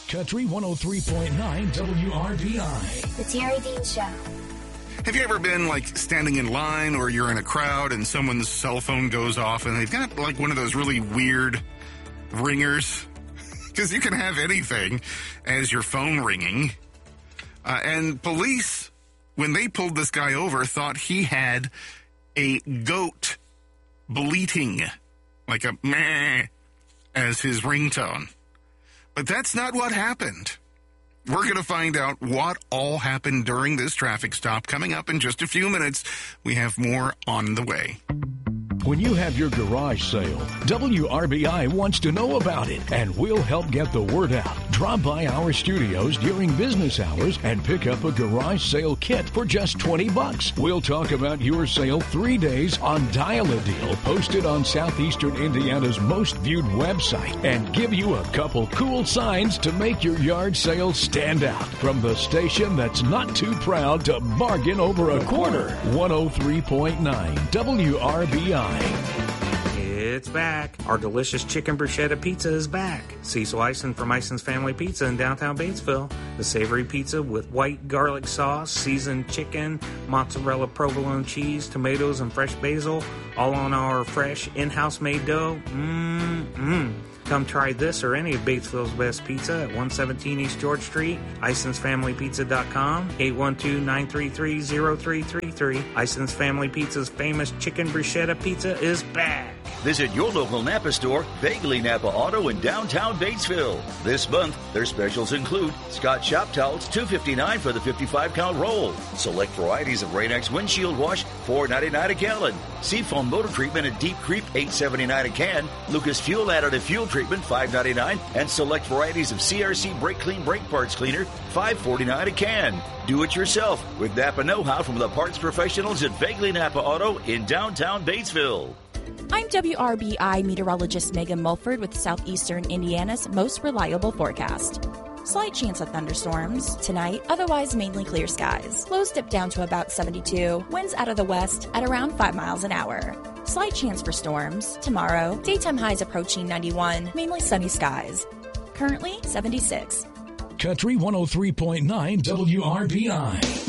Country 103.9 WRBI. The Terry Dean Show. Have you ever been like standing in line or you're in a crowd and someone's cell phone goes off and they've got like one of those really weird ringers? Because you can have anything as your phone ringing. And police, when they pulled this guy over, thought he had a goat bleating, like a meh, as his ringtone. But that's not what happened. We're going to find out what all happened during this traffic stop. Coming up in just a few minutes, we have more on the way. When you have your garage sale, WRBI wants to know about it, and we'll help get the word out. Drop by our studios during business hours and pick up a garage sale kit for just $20. We'll talk about your sale 3 days on Dial a Deal, posted on Southeastern Indiana's most viewed website, and give you a couple cool signs to make your yard sale stand out. From the station that's not too proud to bargain over a quarter, 103.9 WRBI. It's back. Our delicious chicken bruschetta pizza is back. Cecil Eisen from Eisen's Family Pizza in downtown Batesville. The savory pizza with white garlic sauce, seasoned chicken, mozzarella provolone cheese, tomatoes, and fresh basil, all on our fresh in-house made dough. Come try this or any of Batesville's best pizza at 117 East George Street, IsonsFamilyPizza.com, 812-933-0333. Ison's Family Pizza's famous chicken bruschetta pizza is back. Visit your local Napa store, Vaguely Napa Auto in downtown Batesville. This month, their specials include Scott Shop Towels, $2.59 for the 55-count roll. Select varieties of Rain-X windshield wash, $4.99 a gallon. Seafoam motor treatment at Deep Creek, $8.79 a can. Lucas Fuel additive fuel treatment, $5.99. And select varieties of CRC Brake Clean brake parts cleaner, $5.49 a can. Do it yourself with Napa know-how from the parts professionals at Vaguely Napa Auto in downtown Batesville. I'm WRBI meteorologist Megan Mulford with Southeastern Indiana's most reliable forecast. Slight chance of thunderstorms tonight, otherwise mainly clear skies. Lows dip down to about 72, winds out of the west at around 5 miles an hour. Slight chance for storms tomorrow, daytime highs approaching 91, mainly sunny skies. Currently 76. Country 103.9 WRBI.